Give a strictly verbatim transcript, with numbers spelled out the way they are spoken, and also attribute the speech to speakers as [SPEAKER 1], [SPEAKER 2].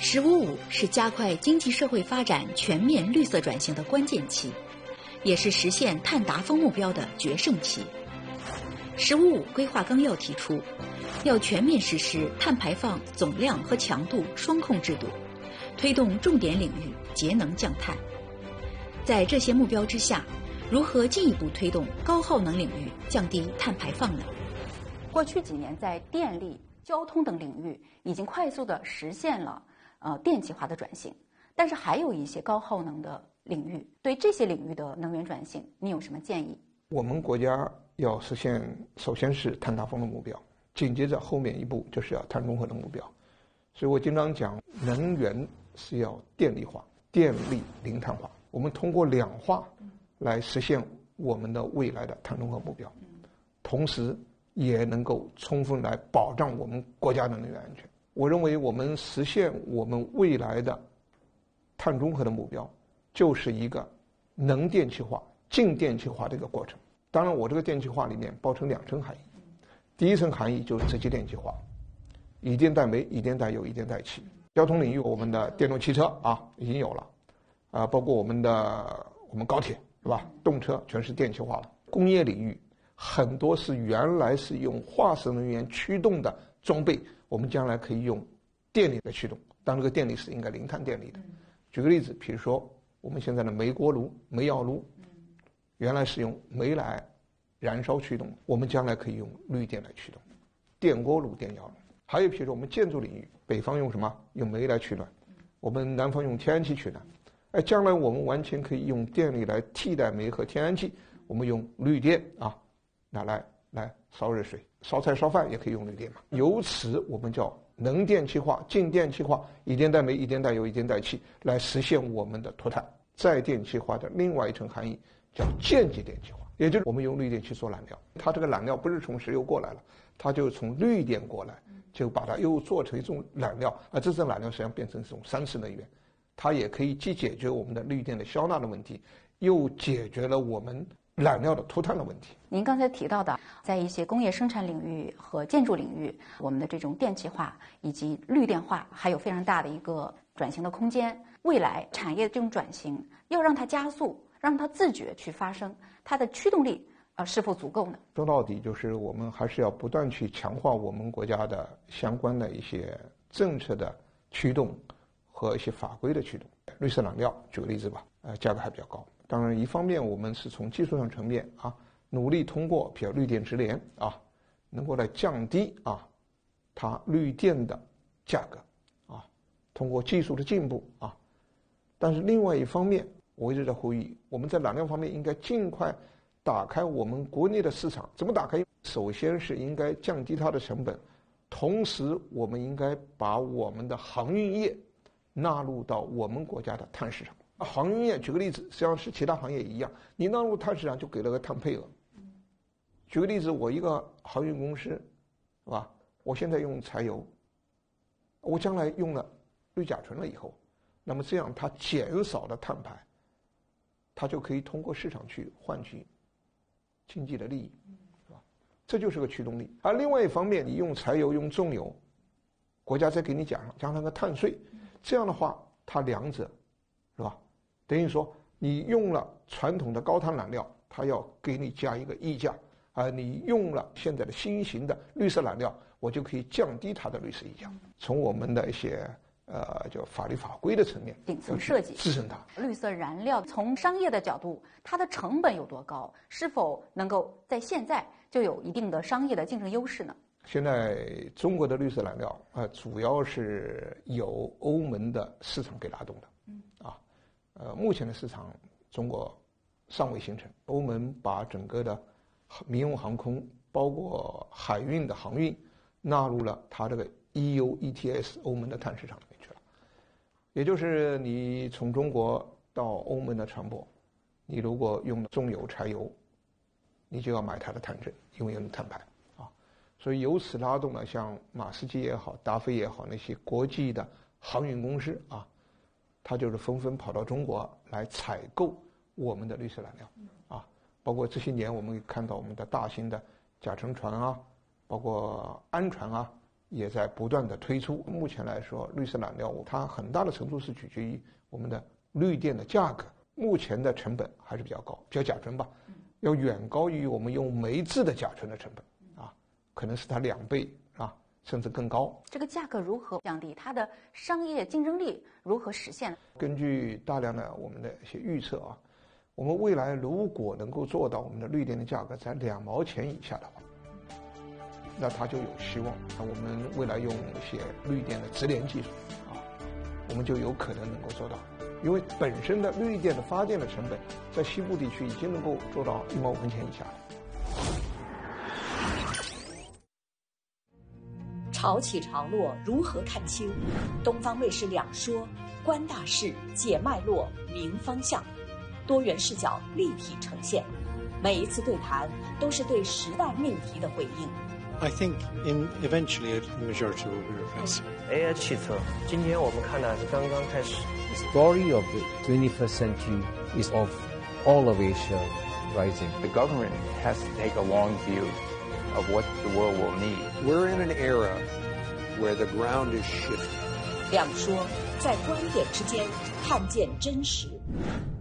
[SPEAKER 1] 十五五是加快经济社会发展全面绿色转型的关键期，也是实现碳达峰目标的决胜期。十五五规划纲要提出，要全面实施碳排放总量和强度双控制度，推动重点领域节能降碳。在这些目标之下，如何进一步推动高耗能领域降低碳排放呢？
[SPEAKER 2] 过去几年，在电力、交通等领域已经快速地实现了呃电气化的转型，但是还有一些高耗能的领域，对这些领域的能源转型，你有什么建议？
[SPEAKER 3] 我们国家要实现，首先是碳达峰的目标，紧接着后面一步就是要碳中和的目标。所以我经常讲，能源是要电力化，电力零碳化。我们通过两化来实现我们的未来的碳中和目标，同时也能够充分来保障我们国家的能源安全。我认为我们实现我们未来的碳中和的目标，就是一个能电气化、净电气化的一个过程。当然，我这个电气化里面包成两层含义，第一层含义就是直接电气化，以电带煤、以电带油、以电带气。交通领域，我们的电动汽车啊已经有了，啊、呃，包括我们的我们高铁是吧？动车全是电气化了。工业领域很多是原来是用化石能源驱动的装备，我们将来可以用电力来驱动，当这个电力是应该零碳电力的。举个例子，比如说我们现在的煤锅炉、煤窑炉，原来是用煤来燃烧驱动，我们将来可以用绿电来驱动，电锅炉、电窑炉。还有比如说我们建筑领域，北方用什么？用煤来取暖，我们南方用天然气取暖。哎，将来我们完全可以用电力来替代煤和天然气，我们用绿电啊，拿来来烧热水、烧菜、烧饭也可以用绿电嘛。由此我们叫能电气化、净电气化，以电带煤、以电带油、以电带气，来实现我们的脱碳。再电气化的另外一层含义叫间接电气化，也就是我们用绿电去做燃料，它这个燃料不是从石油过来了，它就从绿电过来，就把它又做成一种燃料，而这种燃料实际上变成一种三次能源，它也可以既解决我们的绿电的消纳的问题，又解决了我们燃料的脱碳的问题。
[SPEAKER 2] 您刚才提到的，在一些工业生产领域和建筑领域，我们的这种电气化以及绿电化还有非常大的一个转型的空间。未来产业这种转型要让它加速，让它自觉去发生，它的驱动力呃是否足够呢？
[SPEAKER 3] 说到底就是我们还是要不断去强化我们国家的相关的一些政策的驱动和一些法规的驱动。绿色燃料举个例子吧，呃，价格还比较高。当然，一方面我们是从技术上层面啊，努力通过比如绿电直联啊，能够来降低啊它绿电的价格啊，通过技术的进步啊。但是另外一方面，我一直在呼吁，我们在燃料方面应该尽快打开我们国内的市场。怎么打开？首先是应该降低它的成本，同时我们应该把我们的航运业纳入到我们国家的碳市场。航运业举个例子，实际上是其他行业一样，你纳入碳市场就给了个碳配额。举个例子，我一个航运公司，是吧？我现在用柴油，我将来用了氯甲醇了以后，那么这样它减少的碳排，它就可以通过市场去换取经济的利益，是吧？这就是个驱动力。而另外一方面，你用柴油、用重油，国家再给你加上加上个碳税，这样的话，它两者，是吧？等于说你用了传统的高碳燃料，它要给你加一个溢价，而你用了现在的新型的绿色燃料，我就可以降低它的绿色溢价。从我们的一些呃，就法律法规的层面，
[SPEAKER 2] 顶层设计
[SPEAKER 3] 支撑它。
[SPEAKER 2] 绿色燃料从商业的角度，它的成本有多高？是否能够在现在就有一定的商业的竞争优势呢？
[SPEAKER 3] 现在中国的绿色燃料啊、呃，主要是由欧盟的市场给拉动的。嗯啊，呃，目前的市场中国尚未形成。欧盟把整个的民用航空，包括海运的航运，纳入了它这个 E U E T S 欧盟的碳市场里面去了。也就是你从中国到欧盟的船舶，你如果用重油、柴油，你就要买它的碳证，因为有碳排啊。所以由此拉动了像马士基也好、达飞也好那些国际的航运公司啊，它就是纷纷跑到中国来采购我们的绿色燃料啊。包括这些年我们看到我们的大型的甲沉船啊，包括氨船啊， 也在不断的推出。目前来说，绿色燃料它很大的程度是取决于我们的绿电的价格，目前的成本还是比较高，叫甲醇吧，要远高于我们用煤制的甲醇的成本啊，可能是它两倍啊，甚至更高。
[SPEAKER 2] 这个价格如何降低？它的商业竞争力如何实现？
[SPEAKER 3] 根据大量的我们的一些预测啊，我们未来如果能够做到我们的绿电的价格在两毛钱以下的话，那它就有希望。那我们未来用一些绿电的直连技术啊，我们就有可能能够做到。因为本身的绿电的发电的成本，在西部地区已经能够做到一毛五分钱以下了。
[SPEAKER 4] 潮起潮落如何看清？东方卫视两说，观大事，解脉络，明方向，多元视角立体呈现。每一次对谈都是对时代命题的回应。
[SPEAKER 5] I think in eventually the majority will be replaced.
[SPEAKER 6] A I 汽车，今天我们看的是刚刚开始。
[SPEAKER 7] The story of the twenty-first century is of all of Asia rising.
[SPEAKER 8] The government has to take a long view of what the world will need.
[SPEAKER 9] We're in an era where the ground is shifting.
[SPEAKER 4] 两说，在观点之间看见真实。